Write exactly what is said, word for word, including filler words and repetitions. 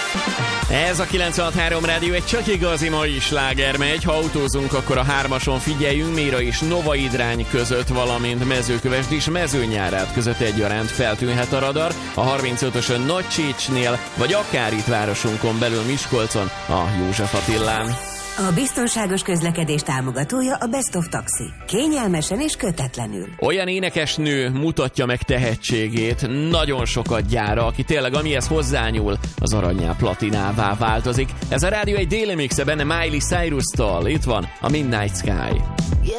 Ez a kilencvenhat három rádió egy csak igazi mai sláger megy. Ha autózunk, akkor a hármason figyeljünk, Méra és Novaidrány között, valamint Mezőkövesd és Mezőnyárát között egyaránt feltűnhet a radar. A harmincötösön Nagycsécsnél, vagy akár itt városunkon belül Miskolcon, a József Attilán. A biztonságos közlekedés támogatója a Best of Taxi. Kényelmesen és kötetlenül. Olyan énekesnő mutatja meg tehetségét, nagyon sokat gyára, aki tényleg amihez hozzányúl, az arannyá platinává változik. Ez a rádió egy déli mixe, benne Miley Cyrus-tól. Itt van a Midnight Sky.